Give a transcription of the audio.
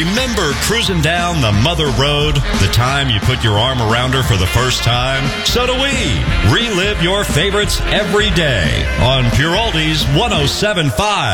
Remember cruising down the mother road, the time you put your arm around her for the first time? So do we. Relive your favorites every day on Pure Oldies 107.5.